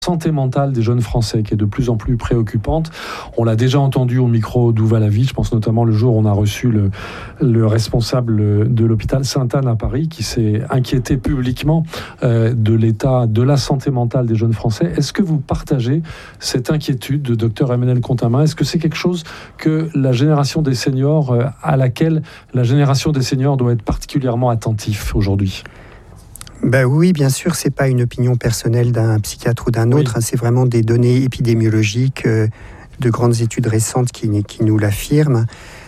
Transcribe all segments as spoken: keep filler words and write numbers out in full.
santé mentale des jeunes Français qui est de plus en plus préoccupante. On l'a déjà entendu au micro d'Où va la vie, je pense notamment le jour où on a reçu le, le responsable de l'hôpital Sainte-Anne à Paris qui s'est inquiété publiquement euh, de l'état de la santé mentale des jeunes Français. Est-ce que vous partagez cette inquiétude de docteur Emmanuel Contamin? Est-ce que c'est quelque chose que la génération des seniors, euh, à laquelle la génération des seniors doit être particulièrement attentif aujourd'hui? Ben oui, bien sûr, c'est pas une opinion personnelle d'un psychiatre ou d'un autre, oui. hein, c'est vraiment des données épidémiologiques, euh, de grandes études récentes qui, qui nous l'affirment.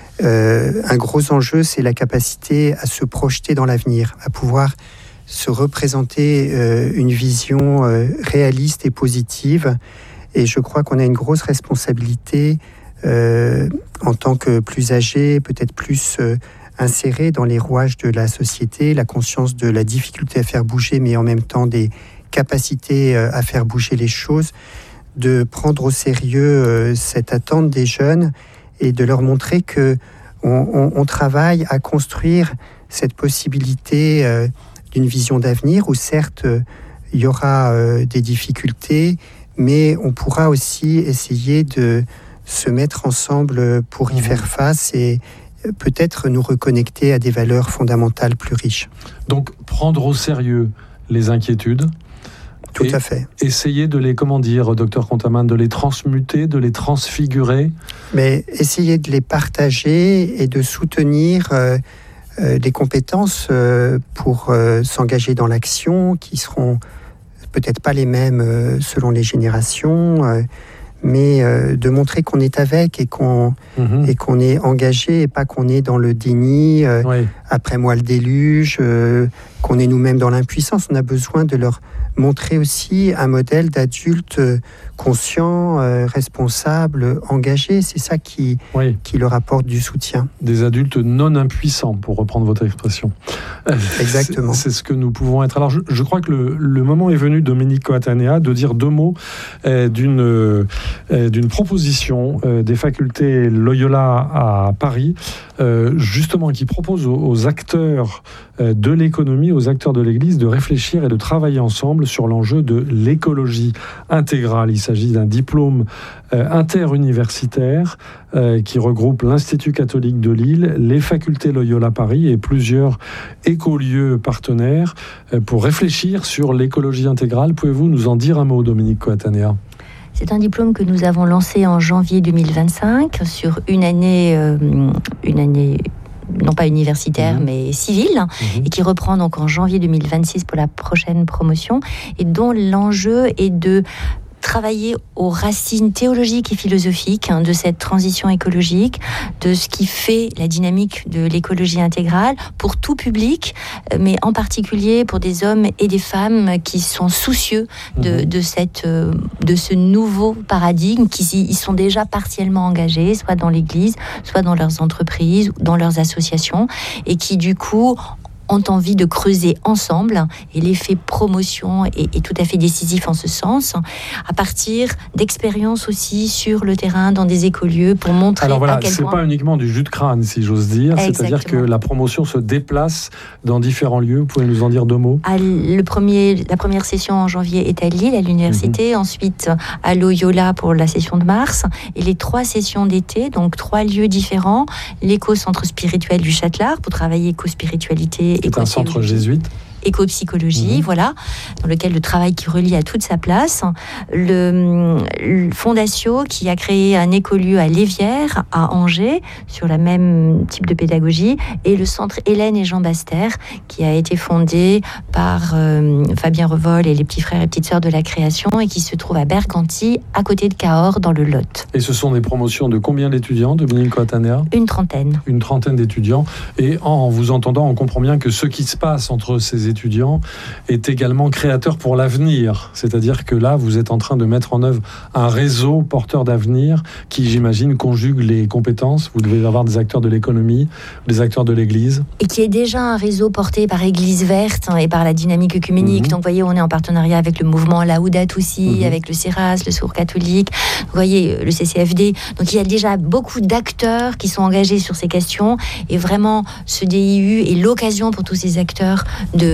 Euh, un gros enjeu, c'est la capacité à se projeter dans l'avenir, à pouvoir se représenter euh, une vision euh, réaliste et positive. Et je crois qu'on a une grosse responsabilité euh, en tant que plus âgé, peut-être plus... Euh, inséré dans les rouages de la société, la conscience de la difficulté à faire bouger, mais en même temps des capacités à faire bouger les choses, de prendre au sérieux cette attente des jeunes et de leur montrer que on, on, on travaille à construire cette possibilité d'une vision d'avenir où certes il y aura des difficultés, mais on pourra aussi essayer de se mettre ensemble pour y mmh. faire face et peut-être nous reconnecter à des valeurs fondamentales plus riches. Donc, prendre au sérieux les inquiétudes. Tout à fait. Essayer de les, comment dire, docteur Contamin, de les transmuter, de les transfigurer. Mais essayer de les partager et de soutenir euh, euh, les compétences euh, pour euh, s'engager dans l'action, qui seront peut-être pas les mêmes euh, selon les générations, euh, mais euh, de montrer qu'on est avec et qu'on, mmh. et qu'on est engagé et pas qu'on est dans le déni, euh, oui. après moi le déluge, euh, qu'on est nous-mêmes dans l'impuissance. On a besoin de leur montrer aussi un modèle d'adulte conscient, euh, responsable, engagé. C'est ça qui, oui. qui leur apporte du soutien. Des adultes non impuissants, pour reprendre votre expression. Exactement. C'est, c'est ce que nous pouvons être. Alors, je, je crois que le, le moment est venu, Dominique Coatanea, de dire deux mots euh, d'une, euh, d'une proposition euh, des facultés Loyola à Paris, euh, justement, qui propose aux, aux acteurs euh, de l'économie, aux acteurs de l'Église, de réfléchir et de travailler ensemble sur l'enjeu de l'écologie intégrale. Il s'agit d'un diplôme euh, interuniversitaire euh, qui regroupe l'Institut catholique de Lille, les facultés Loyola Paris et plusieurs écolieux partenaires euh, pour réfléchir sur l'écologie intégrale. Pouvez-vous nous en dire un mot, Dominique Coatanea ? C'est un diplôme que nous avons lancé en janvier deux mille vingt-cinq sur une année, euh, une année non pas universitaire, mmh. mais civile, mmh. et qui reprend donc en janvier deux mille vingt-six pour la prochaine promotion, et dont l'enjeu est de travailler aux racines théologiques et philosophiques hein, de cette transition écologique, de ce qui fait la dynamique de l'écologie intégrale pour tout public, mais en particulier pour des hommes et des femmes qui sont soucieux de, mmh. de, cette, de ce nouveau paradigme, qui y sont déjà partiellement engagés, soit dans l'Église, soit dans leurs entreprises, dans leurs associations, et qui du coup ont envie de creuser ensemble, et l'effet promotion est, est tout à fait décisif en ce sens, à partir d'expériences aussi sur le terrain, dans des écolieux, pour montrer Alors voilà, à quel c'est point... pas uniquement du jus de crâne, si j'ose dire, Exactement. C'est-à-dire que la promotion se déplace dans différents lieux. Vous pouvez nous en dire deux mots ? à le premier, La première session en janvier est à Lille, à l'université, mmh. ensuite à Loyola pour la session de mars, et les trois sessions d'été, donc trois lieux différents, l'éco-centre spirituel du Châtelard, pour travailler éco-spiritualité. C'est un centre jésuite. Éco-psychologie, mmh. voilà, dans lequel le travail qui relie a toute sa place. Le, le Fondatio, qui a créé un écolieu à Lévières, à Angers, sur la même type de pédagogie, et le centre Hélène et Jean Baster, qui a été fondé par euh, Fabien Revol et les petits frères et petites sœurs de la création, et qui se trouve à Berganti, à côté de Cahors, dans le Lot. Et ce sont des promotions de combien d'étudiants, Dominique Coatanea ? Une trentaine. Une trentaine d'étudiants. Et en vous entendant, on comprend bien que ce qui se passe entre ces étudiants est également créateur pour l'avenir. C'est-à-dire que là, vous êtes en train de mettre en œuvre un réseau porteur d'avenir qui, j'imagine, conjugue les compétences. Vous devez avoir des acteurs de l'économie, des acteurs de l'Église. Et qui est déjà un réseau porté par Église Verte et par la dynamique œcuménique. Mmh. Donc, vous voyez, on est en partenariat avec le mouvement Laudato Si, mmh. avec le CERAS, le Secours catholique, vous voyez, le C C F D. Donc, il y a déjà beaucoup d'acteurs qui sont engagés sur ces questions. Et vraiment, ce D I U est l'occasion pour tous ces acteurs de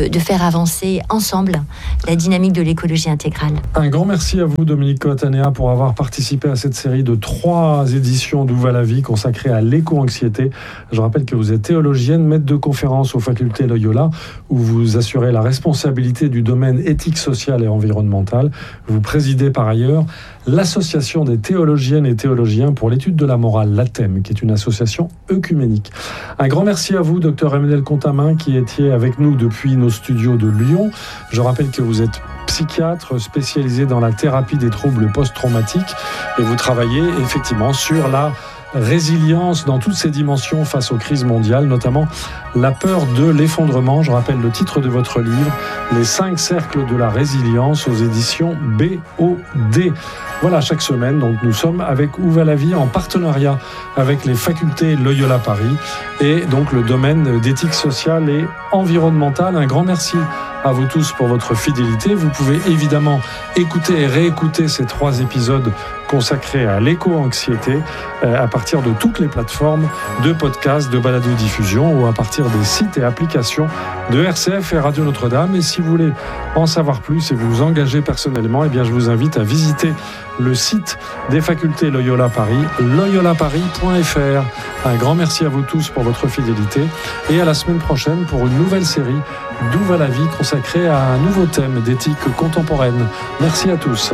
de faire avancer ensemble la dynamique de l'écologie intégrale. Un grand merci à vous, Dominique Coatanea, pour avoir participé à cette série de trois éditions d'Où va la vie consacrée à l'éco-anxiété. Je rappelle que vous êtes théologienne, maître de conférence aux facultés Loyola, où vous assurez la responsabilité du domaine éthique, social et environnemental. Vous présidez par ailleurs l'Association des théologiennes et théologiens pour l'étude de la morale, l'A T E M, qui est une association œcuménique. Un grand merci à vous, docteur Emmanuel Contamin, qui étiez avec nous depuis nos studios de Lyon. Je rappelle que vous êtes psychiatre spécialisé dans la thérapie des troubles post-traumatiques et vous travaillez effectivement sur la résilience dans toutes ses dimensions face aux crises mondiales, notamment la peur de l'effondrement. Je rappelle le titre de votre livre, Les cinq cercles de la résilience, aux éditions B O D. Voilà, chaque semaine, donc nous sommes avec Où va la vie en partenariat avec les facultés Loyola Paris et donc le domaine d'éthique sociale et environnementale. Un grand merci à vous tous pour votre fidélité. Vous pouvez évidemment écouter et réécouter ces trois épisodes consacrés à l'éco-anxiété euh, à partir de toutes les plateformes de podcasts, de balado-diffusion ou à partir des sites et applications de R C F et Radio Notre-Dame. Et si vous voulez en savoir plus et vous engager personnellement, eh bien je vous invite à visiter le site des facultés Loyola Paris, loyola paris point f r. Un grand merci à vous tous pour votre fidélité et à la semaine prochaine pour une nouvelle série d'Où va la vie consacrée à un nouveau thème d'éthique contemporaine. Merci à tous.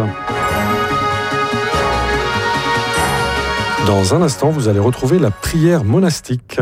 Dans un instant, vous allez retrouver la prière monastique.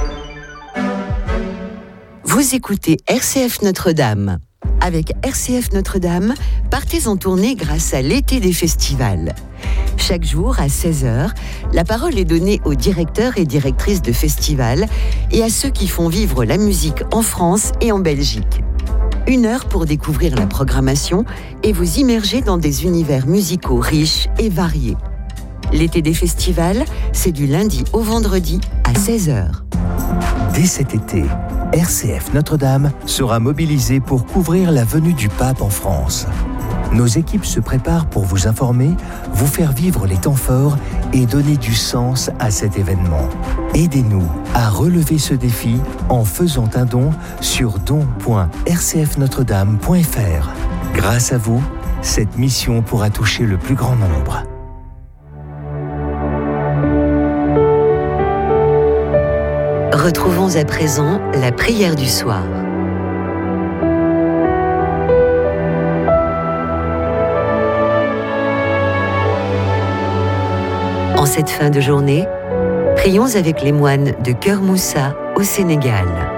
Vous écoutez R C F Notre-Dame. Avec R C F Notre-Dame, partez en tournée grâce à l'été des festivals. Chaque jour, à seize heures, la parole est donnée aux directeurs et directrices de festivals et à ceux qui font vivre la musique en France et en Belgique. Une heure pour découvrir la programmation et vous immerger dans des univers musicaux riches et variés. L'été des festivals, c'est du lundi au vendredi à seize heures. Dès cet été, R C F Notre-Dame sera mobilisée pour couvrir la venue du pape en France. Nos équipes se préparent pour vous informer, vous faire vivre les temps forts et donner du sens à cet événement. Aidez-nous à relever ce défi en faisant un don sur don point r c f notre dame point f r. Grâce à vous, cette mission pourra toucher le plus grand nombre. Retrouvons à présent la prière du soir. En cette fin de journée, prions avec les moines de Cœur Moussa au Sénégal.